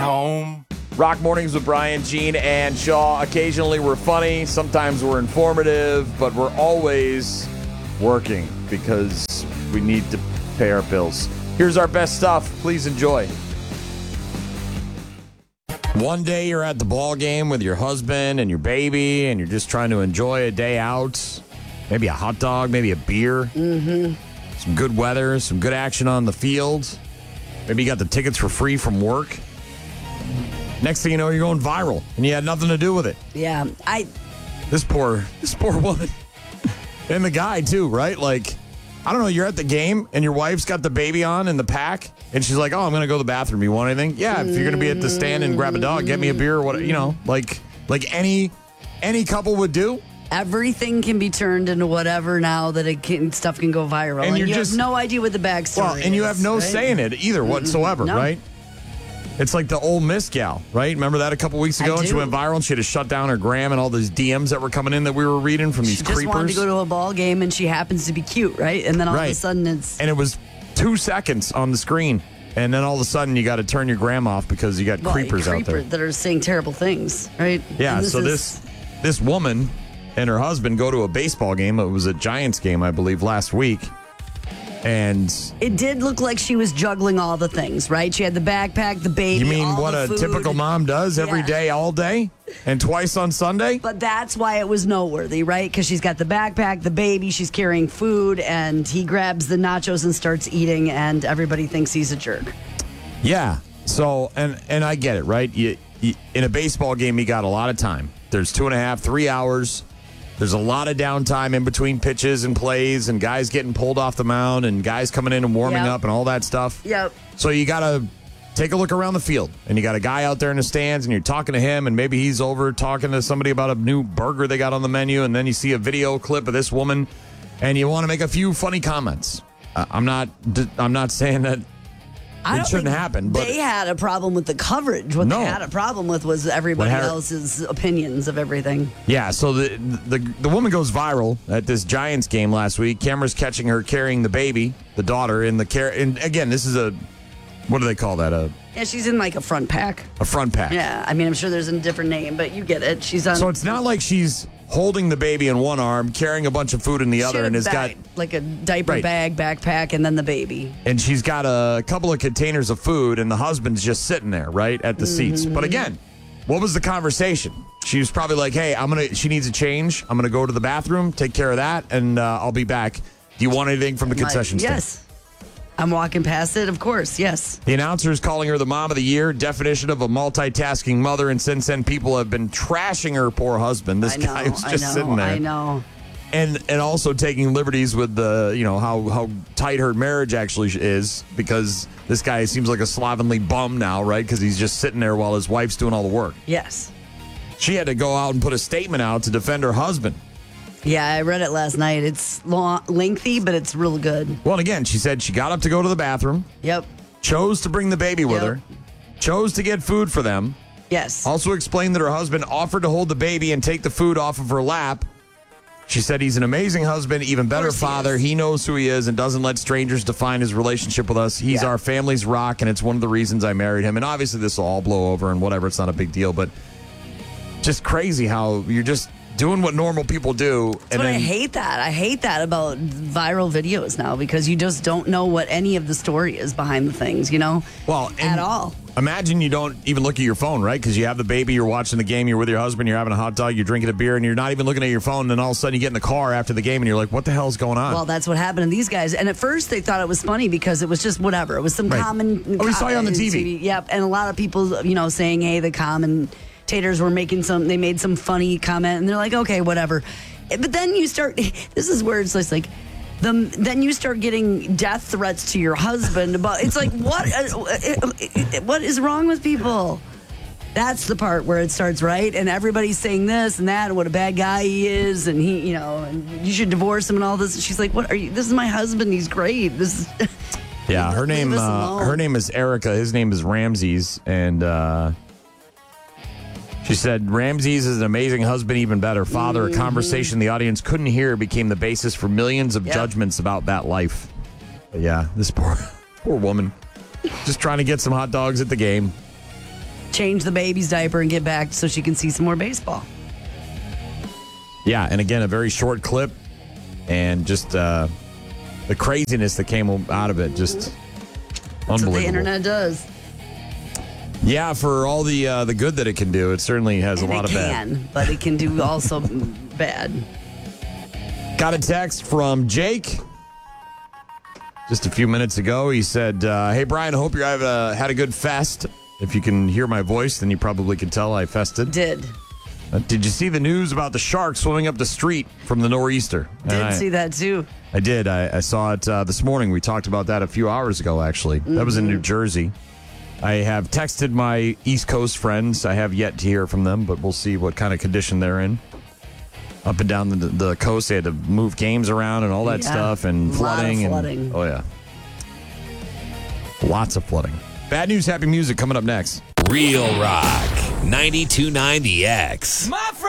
home. Rock Mornings with Brian, Gene, and Shaw. Occasionally we're funny, sometimes we're informative, but we're always working because we need to pay our bills. Here's our best stuff. Please enjoy. One day you're at the ball game with your husband and your baby, and you're just trying to enjoy a day out. Maybe a hot dog, maybe a beer. Some good weather, some good action on the field. Maybe you got the tickets for free from work. Next thing you know, you're going viral, and you had nothing to do with it. Yeah, This poor woman. And the guy, too, right? Like, I don't know, you're at the game, and your wife's got the baby on in the pack, and she's like, oh, I'm going to go to the bathroom. You want anything? Yeah, if you're going to be at the stand and grab a dog, get me a beer or what, like any couple would do. Everything can be turned into whatever now that stuff can go viral. And you have no idea what the backstory is. Well, and you have no say in it either whatsoever, No. right? It's like the Ole Miss gal, right? Remember that a couple weeks ago? And she went viral and she had to shut down her gram and all these DMs that were coming in that we were reading from these creepers. She just wanted to go to a ball game and she happens to be cute, right? And then all of a sudden it's... And it was 2 seconds on the screen. And then all of a sudden you got to turn your gram off because you got creepers out there. That are saying terrible things, right? Yeah, so this woman and her husband go to a baseball game. It was a Giants game, I believe, last week. And it did look like she was juggling all the things, right? She had the backpack, the baby, you mean all what the a food. typical mom does every day, all day, and twice on Sunday? But that's why it was noteworthy, right? Because she's got the backpack, the baby, she's carrying food, and he grabs the nachos and starts eating, and everybody thinks he's a jerk. Yeah. So, and I get it, right? You, in a baseball game, you got a lot of time. There's 2.5, 3 hours. There's a lot of downtime in between pitches and plays and guys getting pulled off the mound and guys coming in and warming up and all that stuff. Yep. So you got to take a look around the field, and you got a guy out there in the stands, and you're talking to him, and maybe he's over talking to somebody about a new burger they got on the menu, and then you see a video clip of this woman, and you want to make a few funny comments. I'm not saying that it shouldn't happen, but they had a problem with the coverage. What they had a problem with was everybody else's opinions of everything. Yeah, so the woman goes viral at this Giants game last week. Cameras catching her carrying the baby, the daughter, in the and again, this is what do they call that? Yeah, she's in like a front pack. A front pack. Yeah, I mean, I'm sure there's a different name, but you get it. She's on. So it's not like she's holding the baby in one arm, carrying a bunch of food in the other, and has got like a diaper bag, backpack, and then the baby. And she's got a couple of containers of food, and the husband's just sitting there, right, at the seats. But again, what was the conversation? She was probably like, hey, she needs a change. I'm going to go to the bathroom, take care of that, and I'll be back. Do you want anything from the concession stand? Yes. I'm walking past it, of course, yes. The announcer is calling her the mom of the year, definition of a multitasking mother, and since then people have been trashing her poor husband. This guy was just sitting there. I know. And also taking liberties with the, how tight her marriage actually is, because this guy seems like a slovenly bum now, right? Because he's just sitting there while his wife's doing all the work. Yes. She had to go out and put a statement out to defend her husband. Yeah, I read it last night. It's lengthy, but it's real good. Well, and again, she said she got up to go to the bathroom. Yep. Chose to bring the baby with her. Chose to get food for them. Yes. Also explained that her husband offered to hold the baby and take the food off of her lap. She said he's an amazing husband, even better father. He knows who he is and doesn't let strangers define his relationship with us. He's our family's rock, and it's one of the reasons I married him. And obviously this will all blow over and whatever. It's not a big deal, but just crazy how you're just doing what normal people do. I hate that. I hate that about viral videos now, because you just don't know what any of the story is behind the things, Well, at all. Imagine you don't even look at your phone, right? Because you have the baby, you're watching the game, you're with your husband, you're having a hot dog, you're drinking a beer, and you're not even looking at your phone. And then all of a sudden you get in the car after the game and you're like, what the hell's going on? Well, that's what happened to these guys. And at first they thought it was funny because it was just whatever. It was some common... Oh, we saw you on the TV. Yep. And a lot of people, saying, hey, the commentators were they made some funny comment, and they're like, okay, whatever. But then you start... This is where it's just like... Then you start getting death threats to your husband. But it's like, what is wrong with people? That's the part where it starts, right? And everybody's saying this and that, and what a bad guy he is, and he, and you should divorce him and all this. And she's like, "What are you? This is my husband. He's great. This is." Yeah, her name is Erica. His name is Ramses, and she said Ramses is an amazing husband, even better father. A conversation the audience couldn't hear became the basis for millions of judgments about that life. But yeah, this poor woman, just trying to get some hot dogs at the game. change the baby's diaper and get back so she can see some more baseball. Yeah, and again, a very short clip, and just the craziness that came out of it, just That's unbelievable. what the internet does. Yeah, for all the good that it can do, it certainly has And a lot it of bad. can, but it can do also bad. Got a text from Jake just a few minutes ago. He said, hey, Brian, I hope you had a good fest. If you can hear my voice, then you probably can tell I fested. Did Did you see the news about the shark swimming up the street from the nor'easter? see that too. I did. I saw it this morning. We talked about that a few hours ago, actually. That was in New Jersey. I have texted my East Coast friends. I have yet to hear from them, but we'll see what kind of condition they're in. Up and down the coast, they had to move games around and all that Yeah. stuff, and flooding. A lot of flooding. Oh, yeah. Lots of flooding. Bad news, happy music coming up next. Real Rock 92.9 The X.